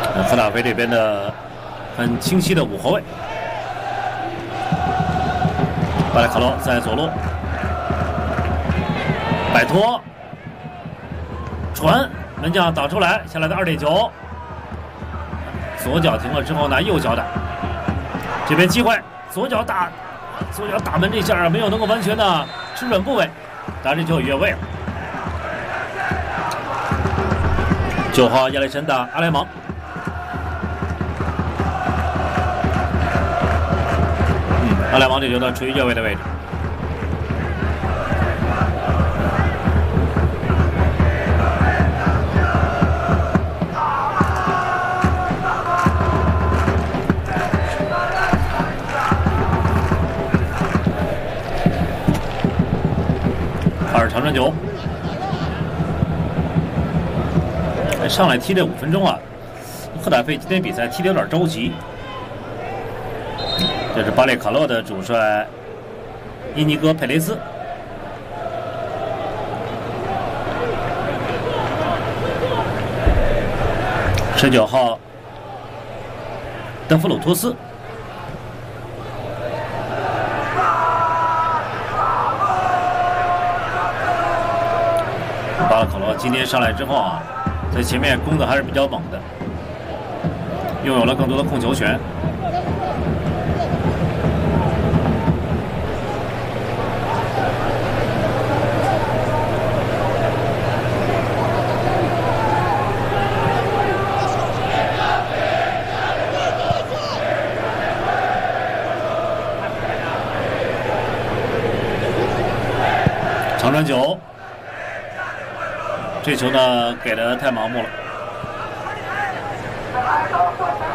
赫纳菲这边的很清晰的五后卫，巴列卡洛在左路摆脱，传门将挡出来，下来的2.9，左脚停了之后呢，右脚打，这边机会，左脚打门这下没有能够完全的吃准部位，打这球越位了。9号亚历山大阿莱芒。阿莱芒这球呢处于越位的位置。2长传球，上来踢这5分钟啊，赫塔费今天比赛踢得有点着急。这是巴列卡洛的主帅伊尼戈佩雷斯。19号德弗鲁托斯。巴列卡洛今天上来之后啊，在前面攻的还是比较猛的，拥有了更多的控球权。长传球，这球呢给的太盲目了。